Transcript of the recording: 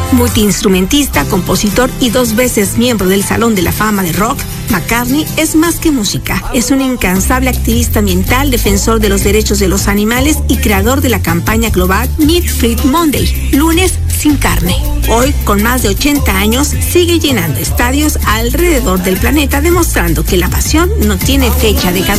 Multiinstrumentista, compositor y 2 veces miembro del Salón de la Fama de Rock, McCartney es más que música. Es un incansable activista ambiental, defensor de los derechos de los animales y creador de la campaña global Meat Free Monday, lunes sin carne. Hoy, con más de 80 años, sigue llenando estadios alrededor del planeta, demostrando que la pasión no tiene fecha de caducidad.